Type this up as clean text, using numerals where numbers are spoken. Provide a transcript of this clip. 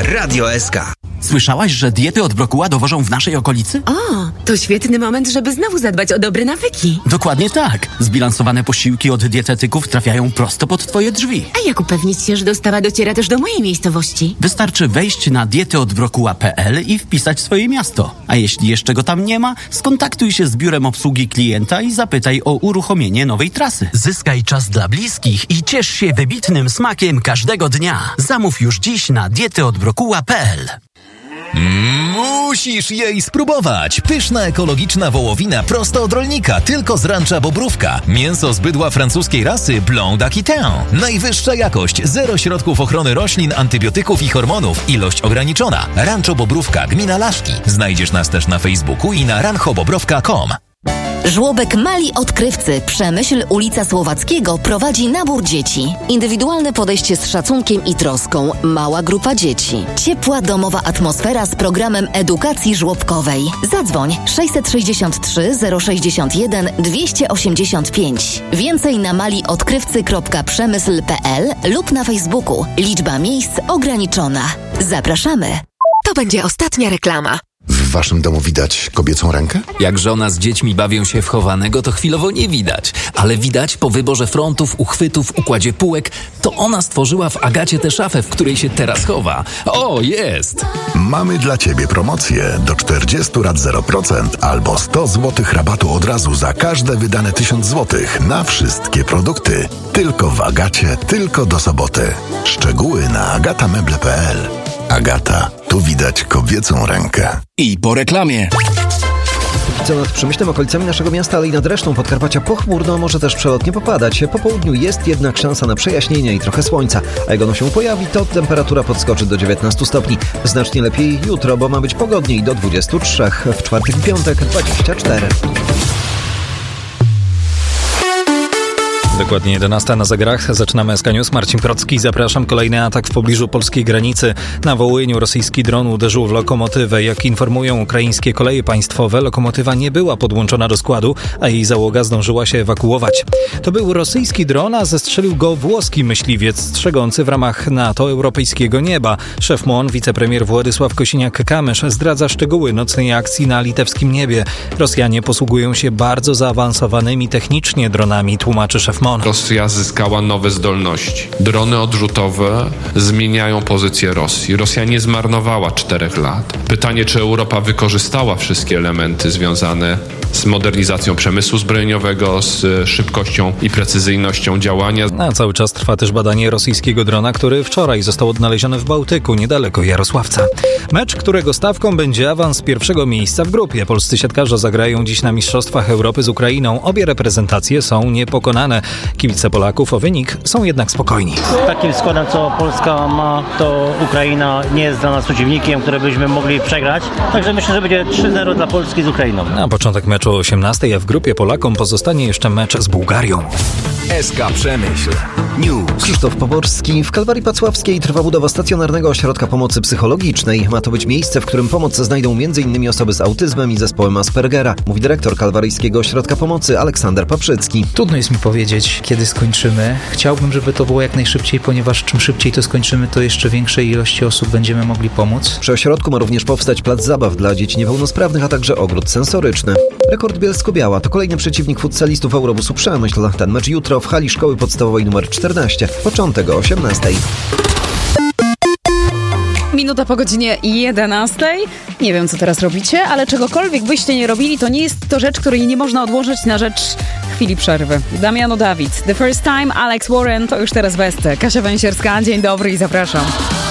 Radio SK. Słyszałaś, że diety od brokuła dowożą w naszej okolicy? O, to świetny moment, żeby znowu zadbać o dobre nawyki. Dokładnie tak. Zbilansowane posiłki od dietetyków trafiają prosto pod twoje drzwi. A jak upewnić się, że dostawa dociera też do mojej miejscowości? Wystarczy wejść na dietyodbrokuła.pl i wpisać swoje miasto. A jeśli jeszcze go tam nie ma, skontaktuj się z biurem obsługi klienta i zapytaj o uruchomienie nowej trasy. Zyskaj czas dla bliskich i ciesz się wybitnym smakiem każdego dnia. Zamów już dziś na dietyodbrokuła.pl. Musisz jej spróbować! Pyszna, ekologiczna wołowina prosto od rolnika, tylko z Rancha Bobrówka. Mięso z bydła francuskiej rasy Blanc d'Aquitaine. Najwyższa jakość, zero środków ochrony roślin, antybiotyków i hormonów. Ilość ograniczona. Rancho Bobrówka, gmina Laszki. Znajdziesz nas też na Facebooku i na ranchobobrowka.com. Żłobek Mali Odkrywcy, Przemyśl, ulica Słowackiego prowadzi nabór dzieci. Indywidualne podejście z szacunkiem i troską. Mała grupa dzieci. Ciepła domowa atmosfera z programem edukacji żłobkowej. Zadzwoń 663 061 285. Więcej na maliodkrywcy.przemysl.pl lub na Facebooku. Liczba miejsc ograniczona. Zapraszamy. To będzie ostatnia reklama. W waszym domu widać kobiecą rękę? Jak żona z dziećmi bawią się w chowanego, to chwilowo nie widać. Ale widać po wyborze frontów, uchwytów, układzie półek, to ona stworzyła w Agacie tę szafę, w której się teraz chowa. O, jest! Mamy dla ciebie promocję. Do 40 lat 0% albo 100 zł rabatu od razu za każde wydane 1000 zł na wszystkie produkty. Tylko w Agacie, tylko do soboty. Szczegóły na agatameble.pl. Agata, tu widać kobiecą rękę. I po reklamie. Co nad Przemyślem, okolicami naszego miasta, ale i nad resztą Podkarpacia pochmurno, może też przelotnie popadać. Po południu jest jednak szansa na przejaśnienia i trochę słońca, a jak ono się pojawi, to temperatura podskoczy do 19 stopni. Znacznie lepiej jutro, bo ma być pogodniej do 23, w czwartek i piątek 24. Dokładnie 11 na zegarach. Zaczynamy SK News. Marcin Procki. Zapraszam. Kolejny atak w pobliżu polskiej granicy. Na Wołyniu rosyjski dron uderzył w lokomotywę. Jak informują ukraińskie koleje państwowe, lokomotywa nie była podłączona do składu, a jej załoga zdążyła się ewakuować. To był rosyjski dron, a zestrzelił go włoski myśliwiec strzegący w ramach NATO europejskiego nieba. Szef MON, wicepremier Władysław Kosiniak-Kamysz zdradza szczegóły nocnej akcji na litewskim niebie. Rosjanie posługują się bardzo zaawansowanymi technicznie dronami, tłumaczy szef MON. Rosja zyskała nowe zdolności. Drony odrzutowe zmieniają pozycję Rosji. Rosja nie zmarnowała 4 lat. Pytanie, czy Europa wykorzystała wszystkie elementy związane z modernizacją przemysłu zbrojeniowego, z szybkością i precyzyjnością działania. A cały czas trwa też badanie rosyjskiego drona, który wczoraj został odnaleziony w Bałtyku, niedaleko Jarosławca. Mecz, którego stawką będzie awans pierwszego miejsca w grupie. Polscy siatkarze zagrają dziś na Mistrzostwach Europy z Ukrainą. Obie reprezentacje są niepokonane. Kibice Polaków o wynik są jednak spokojni. Takim składem, co Polska ma, to Ukraina nie jest dla nas przeciwnikiem, który byśmy mogli przegrać. Także myślę, że będzie 3-0 dla Polski z Ukrainą. Na początek meczu o 18:00, a w grupie Polakom pozostanie jeszcze mecz z Bułgarią. SK Przemyśl News. Krzysztof Poborski. W Kalwarii Pacławskiej trwa budowa stacjonarnego ośrodka pomocy psychologicznej. Ma to być miejsce, w którym pomoc znajdą m.in. osoby z autyzmem i zespołem Aspergera, mówi dyrektor Kalwaryjskiego Ośrodka Pomocy Aleksander Paprzycki. Trudno jest mi powiedzieć, kiedy skończymy. Chciałbym, żeby to było jak najszybciej, ponieważ czym szybciej to skończymy, to jeszcze większej ilości osób będziemy mogli pomóc. Przy ośrodku ma również powstać plac zabaw dla dzieci niepełnosprawnych, a także ogród sensoryczny. Rekord Bielsko-Biała to kolejny przeciwnik futsalistów Eurobusu Przemyśl. Ten mecz jutro w hali szkoły podstawowej nr 14, początek o 18:00. Minuta po godzinie 11:00. Nie wiem, co teraz robicie, ale czegokolwiek byście nie robili, to nie jest to rzecz, której nie można odłożyć na rzecz chwili przerwy. Damiano Dawid, The First Time, Alex Warren, to już teraz w SC. Kasia Węsierska, dzień dobry i zapraszam.